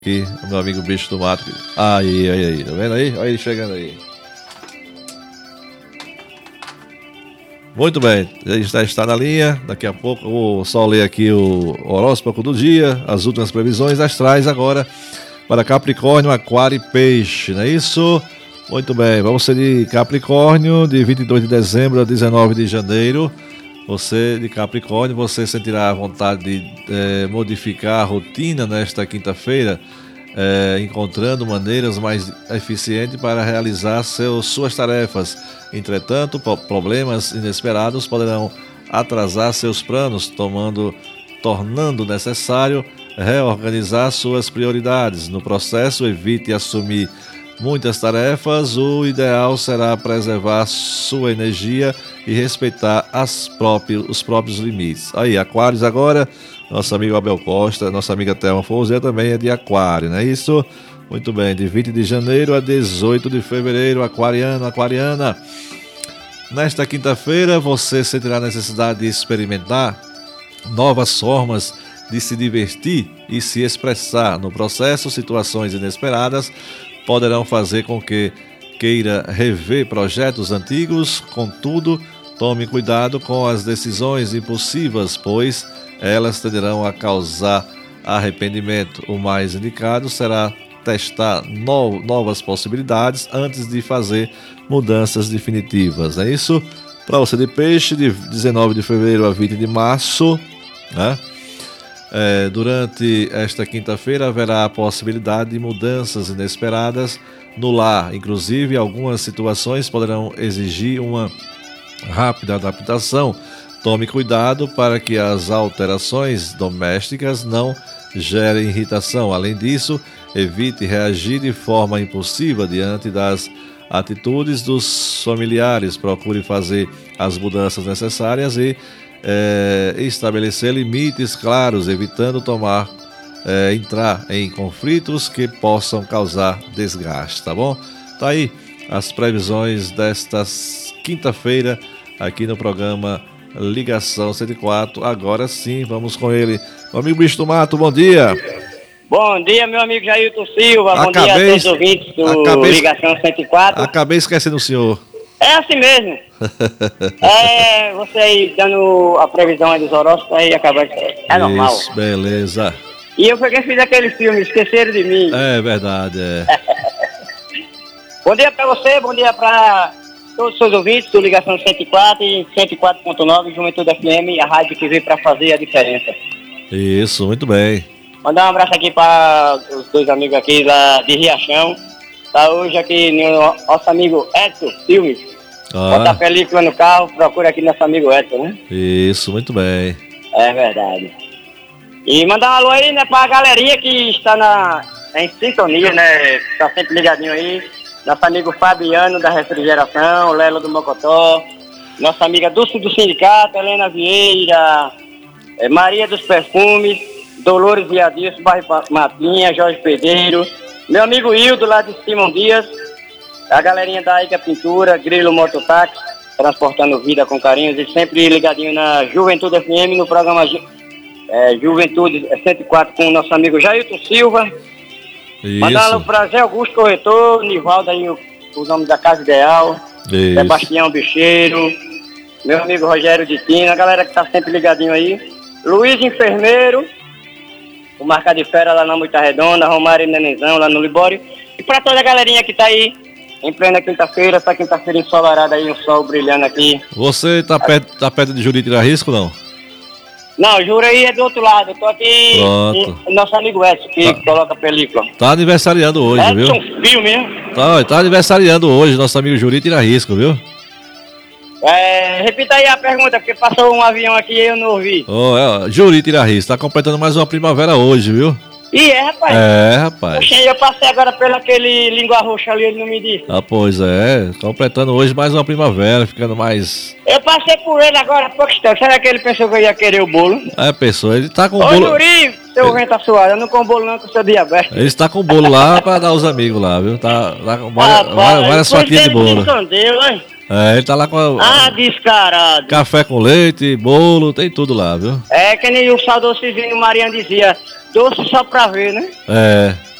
Aqui, o meu amigo bicho do mato. Aí, tá vendo aí? Olha ele chegando aí. Muito bem, ele está na linha. Daqui a pouco eu vou só ler aqui o horóscopo do dia, as últimas previsões astrais agora para Capricórnio, Aquário e Peixe, não é isso? Muito bem, vamos ser de Capricórnio, de 22 de dezembro a 19 de janeiro. Você de Capricórnio, você sentirá a vontade de modificar a rotina nesta quinta-feira, encontrando maneiras mais eficientes para realizar suas tarefas. Entretanto, problemas inesperados poderão atrasar seus planos, tornando necessário reorganizar suas prioridades. No processo, evite assumir muitas tarefas. O ideal será preservar sua energia e respeitar os próprios limites. Aí, Aquários agora, nosso amigo Abel Costa, nossa amiga Thelma Forzeira também é de Aquário, não é isso? Muito bem, de 20 de janeiro a 18 de fevereiro, aquariano, aquariana. Nesta quinta-feira, você sentirá a necessidade de experimentar novas formas de se divertir e se expressar. No processo, situações inesperadas poderão fazer com que queira rever projetos antigos. Contudo, tome cuidado com as decisões impulsivas, pois elas tenderão a causar arrependimento. O mais indicado será testar novas possibilidades antes de fazer mudanças definitivas. É isso? Para você de Peixe, de 19 de fevereiro a 20 de março, né? Durante esta quinta-feira haverá a possibilidade de mudanças inesperadas no lar. Inclusive, algumas situações poderão exigir uma rápida adaptação. Tome cuidado para que as alterações domésticas não gerem irritação. Além disso, evite reagir de forma impulsiva diante das atitudes dos familiares. Procure fazer as mudanças necessárias e estabelecer limites claros, evitando entrar em conflitos que possam causar desgaste, tá bom? Tá aí as previsões desta quinta-feira aqui no programa Ligação 104. Agora sim, vamos com ele. Meu amigo Bicho do Mato, bom dia. Bom dia, meu amigo Jailton Silva. Bom dia a todos os ouvintes do Ligação 104. Acabei esquecendo o senhor. É assim mesmo. Você aí dando a previsão aí dos horóscopos, aí acaba. É normal. Isso, beleza. E eu fiz aquele filme, Esqueceram de Mim. É verdade, Bom dia pra você, bom dia pra todos os seus ouvintes do Ligação 104 e 104.9, Juventude FM, a rádio que veio pra fazer a diferença. Isso, muito bem. Mandar um abraço aqui para os dois amigos aqui lá de Riachão. Tá hoje aqui nosso amigo Edson Filmes. Bota a película no carro, procura aqui nosso amigo Edson, né? Isso, muito bem. É verdade. E mandar um alô aí, né, pra galerinha que está em sintonia, né? Tá sempre ligadinho aí. Nosso amigo Fabiano da Refrigeração, Lelo do Mocotó, nossa amiga Dulce do Sindicato, Helena Vieira, Maria dos Perfumes, Dolores e Adilson, Bairro Matinha, Jorge Pedreiro, meu amigo Hildo lá de Simão Dias, a galerinha da Ica Pintura, Grilo Mototáxi, transportando vida com carinhos e sempre ligadinho na Juventude FM, no programa Juventude 104 com o nosso amigo Jailton Silva. Mandar um pra Zé Augusto Corretor, Nivaldo aí, o nome da Casa Ideal, Isso. Sebastião Bicheiro, meu amigo Rogério de Tina, a galera que tá sempre ligadinho aí, Luiz Enfermeiro, o Marca de Fera lá na Muita Redonda, Romário e Nenenzão lá no Libório, e pra toda a galerinha que tá aí em plena quinta-feira, essa quinta-feira ensolarada aí, o sol brilhando aqui. Você tá perto de Juriti da Risco, não? Não, juro aí é do outro lado. Eu tô aqui com nosso amigo Edson, que coloca a película. Tá aniversariando hoje, Edson viu? Filme, né? Tá aniversariando hoje, nosso amigo Juriti da Risco, viu? Repita aí a pergunta, porque passou um avião aqui e eu não ouvi. Juriti da Risco, tá completando mais uma primavera hoje, viu? Rapaz? Rapaz. Poxa, eu passei agora pelo aquele língua roxa ali, ele não me disse. Pois é, completando hoje mais uma primavera, ficando mais... Eu passei por ele agora há pouco instante. Será que ele pensou que eu ia querer o bolo? Pessoa, ele tá com o Ô, bolo... Juri, seu vento assoado, eu não como bolo não, com seu diabetes. Ele está com o bolo lá pra dar aos amigos lá, viu? Tá com várias fatias de bolo. Ele tá lá com descarado. Café com leite, bolo, tem tudo lá, viu? Que nem o saudoso Cizinho Mariano dizia, doce só pra ver, né? É.